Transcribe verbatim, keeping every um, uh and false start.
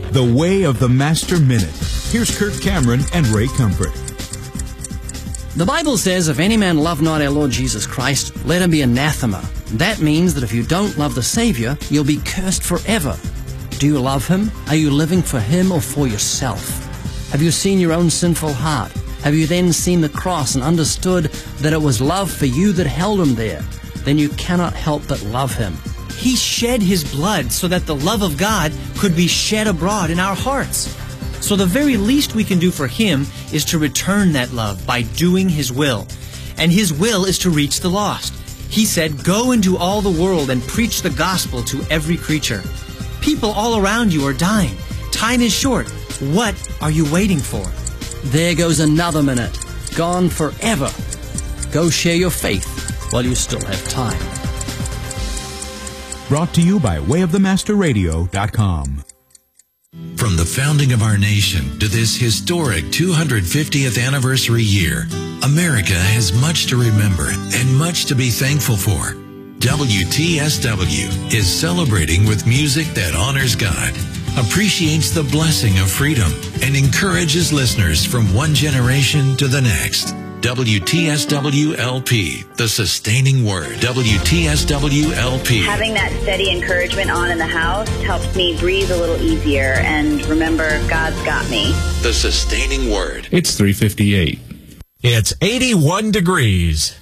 The Way of the Master Minute. Here's Kirk Cameron and Ray Comfort. The Bible says, if any man love not our Lord Jesus Christ, let him be anathema. That means that if you don't love the Savior, you'll be cursed forever. Do you love Him? Are you living for Him or for yourself? Have you seen your own sinful heart? Have you then seen the cross and understood that it was love for you that held Him there? Then you cannot help but love Him. He shed His blood so that the love of God could be shed abroad in our hearts. So the very least we can do for Him is to return that love by doing His will. And His will is to reach the lost. He said, "Go into all the world and preach the gospel to every creature." People all around you are dying. Time is short. What are you waiting for? There goes another minute. Gone forever. Go share your faith while you still have time. Brought to you by way of the master radio dot com. From the founding of our nation to this historic two hundred fiftieth anniversary year, America has much to remember and much to be thankful for. W T S W is celebrating with music that honors God, appreciates the blessing of freedom, and encourages listeners from one generation to the next. W T S W L P, the sustaining word. W T S W L P. Having that steady encouragement on in the house helps me breathe a little easier and remember God's got me. The sustaining word. It's three fifty-eight. It's eighty-one degrees.